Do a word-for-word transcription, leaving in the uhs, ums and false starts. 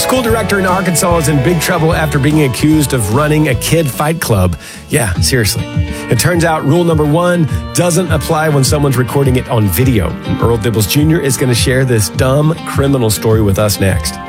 school director in Arkansas is in big trouble after being accused of running a kid fight club. Yeah, seriously. It turns out rule number one doesn't apply when someone's recording it on video. Earl Dibbles Junior is going to share this dumb criminal story with us next.